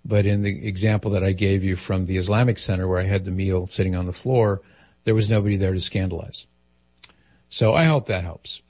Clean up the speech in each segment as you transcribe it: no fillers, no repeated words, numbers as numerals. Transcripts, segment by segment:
But in the example that I gave you from the Islamic Center where I had the meal sitting on the floor, there was nobody there to scandalize. So I hope that helps.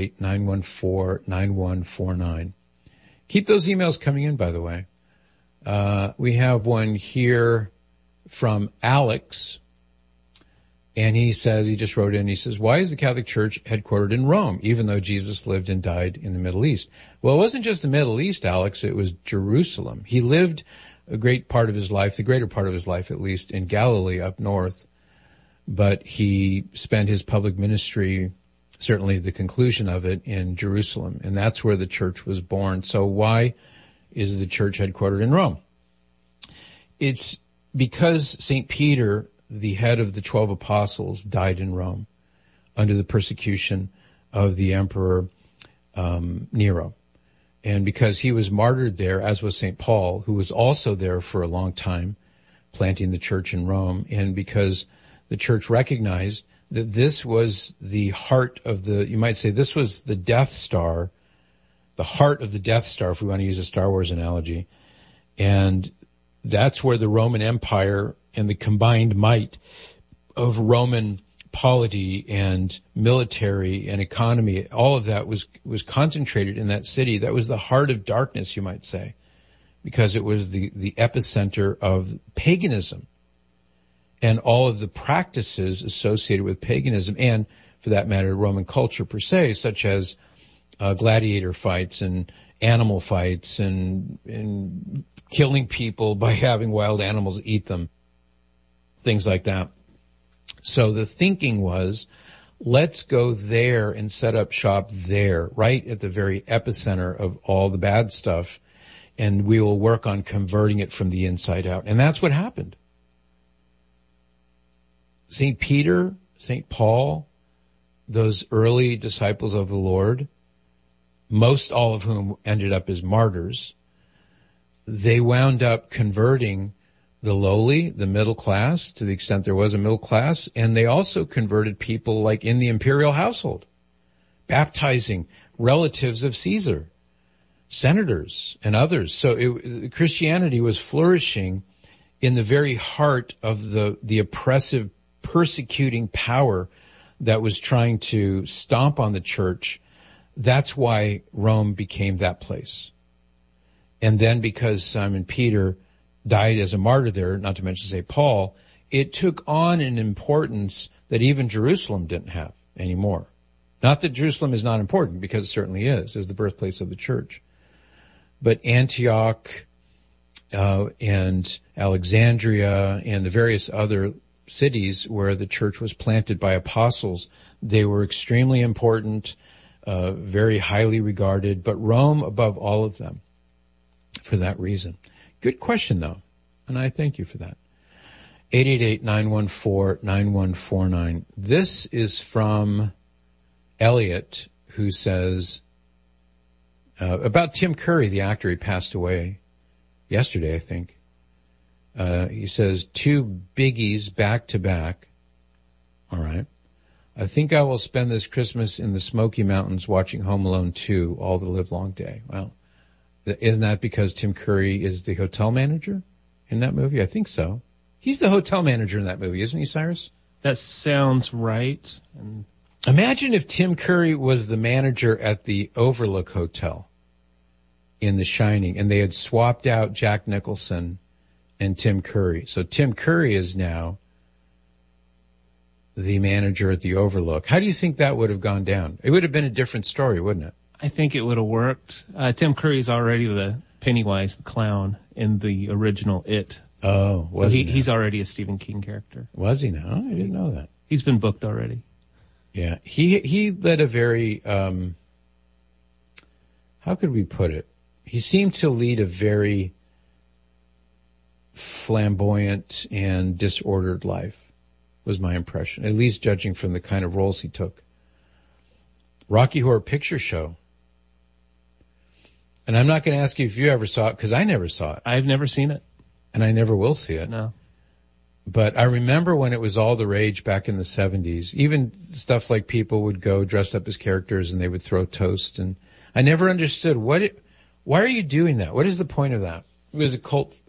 888-914-9149. Keep those emails coming in, by the way. We have one here from Alex, and he just wrote in, he says, why is the Catholic Church headquartered in Rome, even though Jesus lived and died in the Middle East? Well, it wasn't just the Middle East, Alex, it was Jerusalem. He lived a great part of his life, the greater part of his life at least, in Galilee up north, but he spent his public ministry, certainly the conclusion of it, in Jerusalem, and that's where the church was born. So why is the church headquartered in Rome? It's because St. Peter, the head of the 12 apostles, died in Rome under the persecution of the Emperor Nero. And because he was martyred there, as was St. Paul, who was also there for a long time, planting the church in Rome, and because the church recognized that this was the heart of you might say this was the Death Star, the heart of the Death Star, if we want to use a Star Wars analogy. And that's where the Roman Empire and the combined might of Roman polity and military and economy, all of that was concentrated in that city. That was the heart of darkness, you might say, because it was the epicenter of paganism and all of the practices associated with paganism and, for that matter, Roman culture per se, such as gladiator fights and animal fights and killing people by having wild animals eat them, things like that. So the thinking was, let's go there and set up shop there, right at the very epicenter of all the bad stuff, and we will work on converting it from the inside out. And that's what happened. St. Peter, St. Paul, those early disciples of the Lord, most all of whom ended up as martyrs, they wound up converting the lowly, the middle class, to the extent there was a middle class, and they also converted people like in the imperial household, baptizing relatives of Caesar, senators and others. So Christianity was flourishing in the very heart of the oppressive, persecuting power that was trying to stomp on the church. That's why Rome became that place. And then because Simon Peter died as a martyr there, not to mention St. Paul, it took on an importance that even Jerusalem didn't have anymore. Not that Jerusalem is not important, because it certainly is, as the birthplace of the church. But Antioch and Alexandria and the various other cities where the church was planted by apostles, they were extremely important, very highly regarded, but Rome above all of them for that reason. Good question, though, and I thank you for that. 888-914-9149. This is from Elliot, who says, about Tim Curry, the actor. He passed away yesterday, I think. He says, 2 biggies back to back. All right. I think I will spend this Christmas in the Smoky Mountains watching Home Alone 2 all the livelong day. Well, isn't that because Tim Curry is the hotel manager in that movie? I think so. He's the hotel manager in that movie, isn't he, Cyrus? That sounds right. Imagine if Tim Curry was the manager at the Overlook Hotel in The Shining, and they had swapped out Jack Nicholson and Tim Curry. So Tim Curry is now the manager at the Overlook. How do you think that would have gone down? It would have been a different story, wouldn't it? I think it would have worked. Tim Curry's already the Pennywise the clown in the original It. Oh, was he? He's already a Stephen King character. Was he now? I didn't know that. He's been booked already. Yeah. He led a very, how could we put it? He seemed to lead a very flamboyant and disordered life, was my impression, at least judging from the kind of roles he took. Rocky Horror Picture Show. And I'm not going to ask you if you ever saw it, because I never saw it. I've never seen it. And I never will see it. No. But I remember when it was all the rage back in the 70s, even stuff like people would go dressed up as characters and they would throw toast. And I never understood why are you doing that? What is the point of that? It was a cult